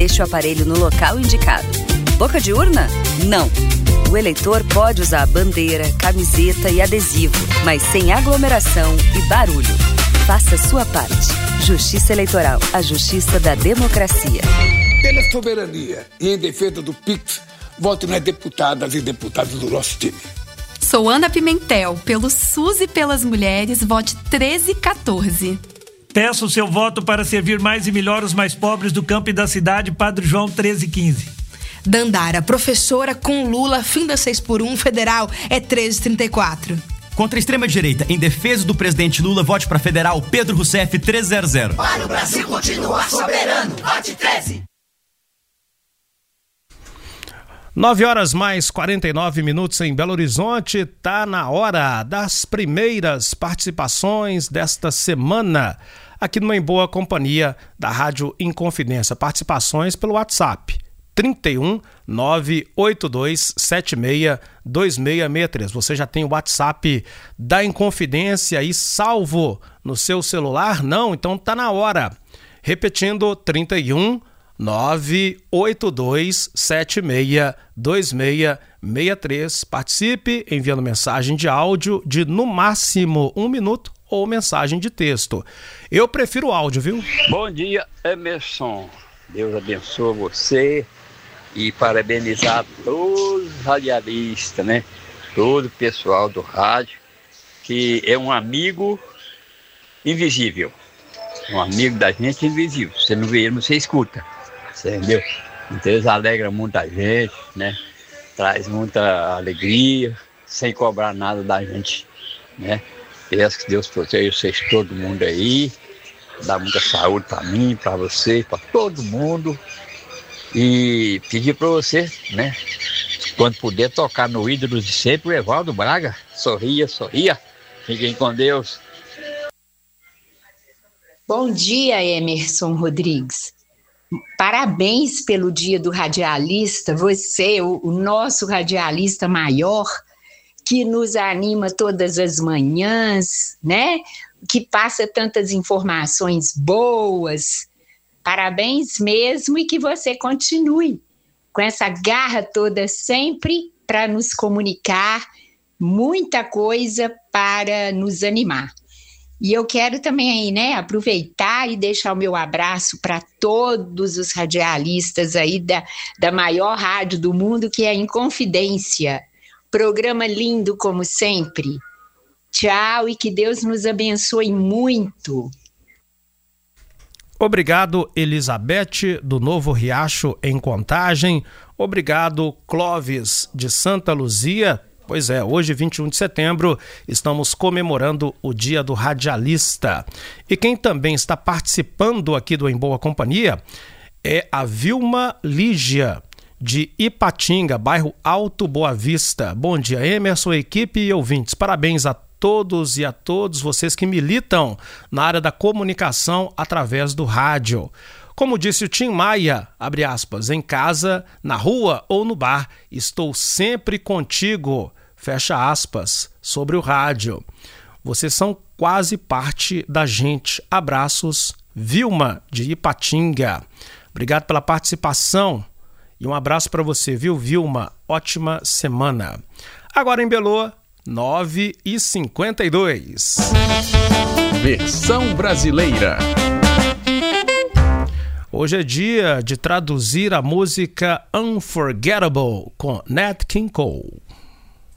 deixe o aparelho no local indicado. Boca de urna? Não. O eleitor pode usar bandeira, camiseta e adesivo, mas sem aglomeração e barulho. Faça sua parte. Justiça Eleitoral, a justiça da democracia. Pela soberania e em defesa do PIX, vote nas deputadas e deputados do nosso time. Sou Ana Pimentel, pelo SUS e pelas mulheres, vote 1314. Peço o seu voto para servir mais e melhor os mais pobres do campo e da cidade, Padre João 1315. Dandara, professora com Lula, fim da 6x1 federal é 1334. Contra a extrema-direita, em defesa do presidente Lula, vote para federal Pedro Rousseff 1300. Para o Brasil continuar soberano, vote 13. 9h mais 49 em Belo Horizonte. Tá na hora das primeiras participações desta semana aqui no Em Boa Companhia da Rádio Inconfidência. Participações pelo WhatsApp 31 982 76 2663. Você já tem o WhatsApp da Inconfidência aí salvo no seu celular? Não? Então tá na hora. Repetindo, 31 982 76 2663. Participe enviando mensagem de áudio de no máximo 1 minuto ou mensagem de texto. Eu prefiro áudio, viu? Bom dia, Emerson. Deus abençoe você e parabenizar todos os radialistas, né? Todo o pessoal do rádio, que é um amigo invisível. Um amigo da gente invisível. Você não vê ele, você escuta. Entendeu? Então eles alegram muita gente, né? Traz muita alegria, sem cobrar nada da gente, né? Peço que Deus proteja vocês, todo mundo aí, dá muita saúde para mim, para você, para todo mundo. E pedir para você, né? Quando puder tocar no Ídolos de Sempre, o Evaldo Braga. Sorria, sorria. Fiquem com Deus. Bom dia, Emerson Rodrigues. Parabéns pelo Dia do Radialista. Você, o nosso radialista maior, que nos anima todas as manhãs, né? Que passa tantas informações boas. Parabéns mesmo e que você continue com essa garra toda sempre para nos comunicar muita coisa para nos animar. E eu quero também, né, aproveitar e deixar o meu abraço para todos os radialistas aí da maior rádio do mundo, que é a Inconfidência. Programa lindo como sempre. Tchau e que Deus nos abençoe muito. Obrigado, Elizabeth, do Novo Riacho, em Contagem. Obrigado, Clóvis, de Santa Luzia. Pois é, hoje, 21 de setembro, estamos comemorando o Dia do Radialista. E quem também está participando aqui do Em Boa Companhia é a Vilma Lígia, de Ipatinga, bairro Alto Boa Vista. Bom dia, Emerson, equipe e ouvintes. Parabéns a todos e a todos vocês que militam na área da comunicação através do rádio. Como disse o Tim Maia, abre aspas, em casa, na rua ou no bar, estou sempre contigo, fecha aspas, sobre o rádio. Vocês são quase parte da gente. Abraços, Vilma, de Ipatinga. Obrigado pela participação e um abraço para você, viu, Vilma? Ótima semana. Agora em Belô, 9h52. Versão brasileira. Hoje é dia de traduzir a música Unforgettable com Nat King Cole.